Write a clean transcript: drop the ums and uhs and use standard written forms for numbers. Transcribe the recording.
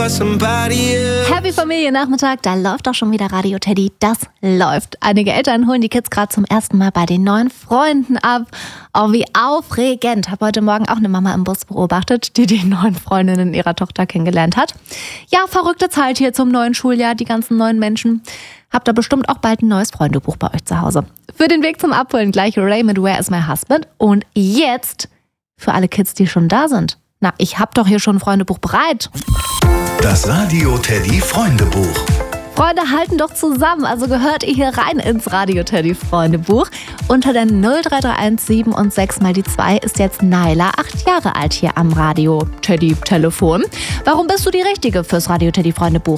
for somebody else. Happy Familiennachmittag, da läuft doch schon wieder Radio Teddy. Das läuft. Einige Eltern holen die Kids gerade zum ersten Mal bei den neuen Freunden ab. Oh, wie aufregend. Habe heute Morgen auch eine Mama im Bus beobachtet, die neuen Freundinnen ihrer Tochter kennengelernt hat. Ja, verrückte Zeit hier zum neuen Schuljahr, die ganzen neuen Menschen. Habt ihr bestimmt auch bald ein neues Freundebuch bei euch zu Hause. Für den Weg zum Abholen gleich Ray mit Where is my husband? Und jetzt für alle Kids, die schon da sind. Na, ich hab doch hier schon ein Freundebuch bereit. Das Radio Teddy Freundebuch. Freunde, halten doch zusammen, also gehört ihr hier rein ins Radio Teddy Freundebuch. Unter der 0331 7 und 6 mal die 2 ist jetzt Naila, 8 Jahre alt, hier am Radio Teddy Telefon. Warum bist du die Richtige fürs Radio Teddy Freundebuch?